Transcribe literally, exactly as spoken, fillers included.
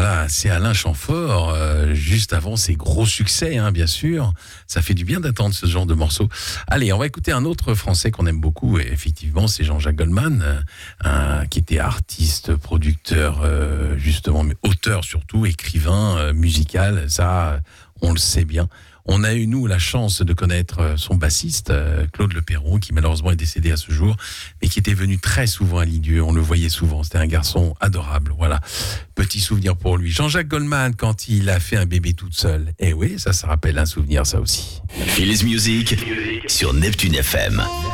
voilà, c'est Alain Chamfort, euh, juste avant ses gros succès, hein, bien sûr. Ça fait du bien d'attendre ce genre de morceaux. Allez, on va écouter un autre Français qu'on aime beaucoup, et effectivement, c'est Jean-Jacques Goldman, euh, un, qui était artiste, producteur, euh, justement, mais auteur surtout, écrivain, euh, musical, ça, on le sait bien. On a eu, nous, la chance de connaître son bassiste, Claude Le Perron, qui malheureusement est décédé à ce jour, mais qui était venu très souvent à Lisieux. On le voyait souvent. C'était un garçon adorable. Voilà. Petit souvenir pour lui. Jean-Jacques Goldman, quand il a fait un bébé toute seule. Eh oui, ça, ça rappelle un souvenir, ça aussi. Phili's Music sur Neptune F M.